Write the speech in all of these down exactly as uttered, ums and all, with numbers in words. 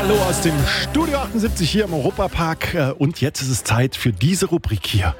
Hallo aus dem Studio achtundsiebzig hier im Europapark. Und jetzt ist es Zeit für diese Rubrik hier.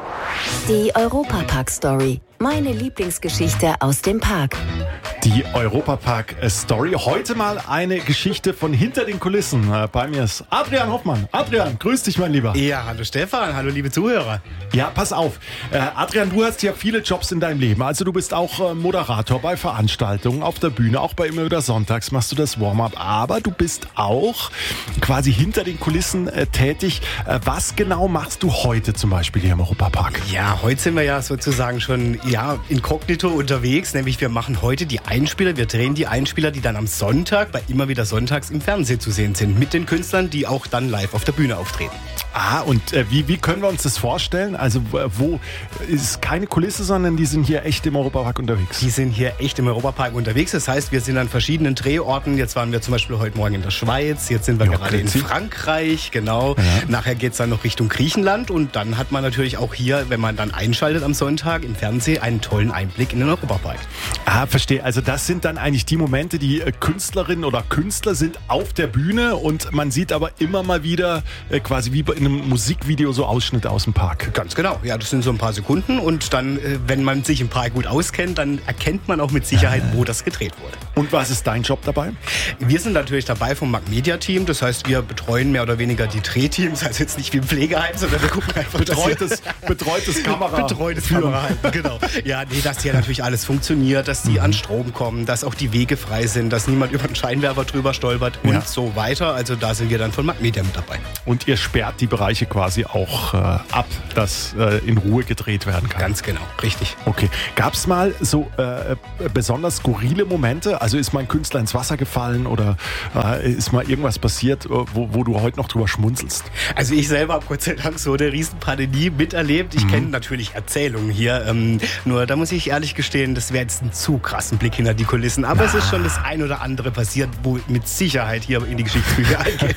Die Europapark-Story. Meine Lieblingsgeschichte aus dem Park. Die Europapark-Story. Heute mal eine Geschichte von hinter den Kulissen. Bei mir ist Adrian Hoffmann. Adrian, grüß dich, mein Lieber. Ja, hallo Stefan, hallo liebe Zuhörer. Ja, pass auf. Äh, Adrian, du hast ja viele Jobs in deinem Leben. Also du bist auch äh, Moderator bei Veranstaltungen, auf der Bühne, auch bei Immer wieder Sonntags machst du das Warm-up. Aber du bist auch quasi hinter den Kulissen äh, tätig. Äh, was genau machst du heute zum Beispiel hier im Europapark? Ja, heute sind wir ja sozusagen schon ja, inkognito unterwegs. Nämlich wir machen heute die Einspieler. Wir drehen die Einspieler, die dann am Sonntag bei Immer wieder Sonntags im Fernsehen zu sehen sind. Mit den Künstlern, die auch dann live auf der Bühne auftreten. Ah, und äh, wie, wie können wir uns das vorstellen? Also wo ist keine Kulisse, sondern die sind hier echt im Europapark unterwegs? Die sind hier echt im Europapark unterwegs. Das heißt, wir sind an verschiedenen Drehorten. Jetzt waren wir zum Beispiel heute Morgen in der Schweiz. Jetzt sind wir Ja, gerade in grüezi. Frankreich. Genau. Ja. Nachher geht es dann noch Richtung Griechenland. Und dann hat man natürlich auch hier, wenn man dann einschaltet am Sonntag im Fernsehen, einen tollen Einblick in den Europapark. Ah, verstehe. Also das sind dann eigentlich die Momente, die äh, Künstlerinnen oder Künstler sind auf der Bühne und man sieht aber immer mal wieder äh, quasi wie bei einem Musikvideo so Ausschnitte aus dem Park. Ganz genau. Ja, das sind so ein paar Sekunden. Und dann, äh, wenn man sich im Park gut auskennt, dann erkennt man auch mit Sicherheit, wo das gedreht wurde. Und was ist dein Job dabei? Wir sind natürlich dabei vom Magmedia-Team. Das heißt, wir betreuen mehr oder weniger die Drehteams. Also jetzt nicht wie im Pflegeheim, sondern wir gucken einfach, dass wir Betreutes, betreutes Kamera. betreutes führen. Kamera halten, genau. Ja, nee, dass hier natürlich alles funktioniert, dass die an Strom kommen, dass auch die Wege frei sind, dass niemand über den Scheinwerfer drüber stolpert und Ja. so weiter. Also da sind wir dann von Magmedia mit dabei. Und ihr sperrt die Bereiche quasi auch äh, ab, dass äh, in Ruhe gedreht werden kann. Ganz genau, richtig. Okay. Gab es mal so äh, besonders skurrile Momente? Also ist mal ein Künstler ins Wasser gefallen oder äh, ist mal irgendwas passiert, wo, wo du heute noch drüber schmunzelst? Also ich selber habe Gott sei Dank so eine Riesenpandemie miterlebt. Ich kenne natürlich Erzählungen hier. Ähm, nur da muss ich ehrlich gestehen, das wäre jetzt ein zu krassen Blick hinter die Kulissen. Aber es ist schon das ein oder andere passiert, wo mit Sicherheit hier in die Geschichtsbücher eingeht.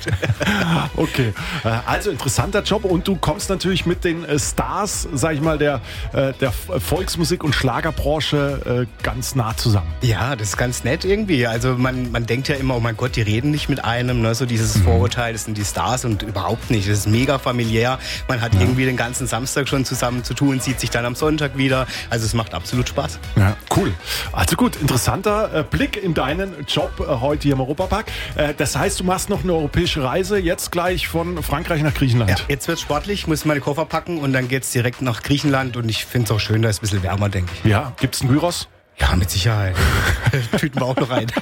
Okay, äh, also interessanter Job und du kommst natürlich mit den äh, Stars, sag ich mal, der, äh, der Volksmusik- und Schlagerbranche äh, ganz nah zusammen. Ja, das ist ganz nett irgendwie. Also man, man denkt ja immer, oh mein Gott, die reden nicht mit einem. Ne? So dieses Vorurteil, das sind die Stars und überhaupt nicht. Das ist mega familiär. Man hat irgendwie den ganzen Samstag schon zusammen zu tun, sieht sich dann am Sonntag wieder. Also es macht absolut Spaß. Ja, cool. Also gut, interessanter äh, Blick in deinen Job äh, heute hier im Europapark. Äh, das heißt, du machst noch eine europäische Reise, jetzt gleich von Frankreich nach Griechenland. Ja, jetzt wird's sportlich, ich muss meine Koffer packen und dann geht's direkt nach Griechenland und ich finde es auch schön, da ist ein bisschen wärmer, denke ich. Ja, gibt's einen Gyros? Ja, mit Sicherheit. Tüten wir auch noch rein.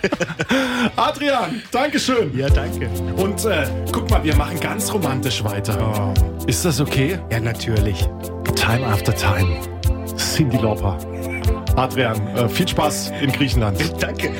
Adrian, Dankeschön. Ja, danke. Und äh, guck mal, wir machen ganz romantisch weiter. Oh. Ist das okay? Ja, natürlich. Time after time. Cyndi Lauper. Adrian, äh, viel Spaß in Griechenland. Danke.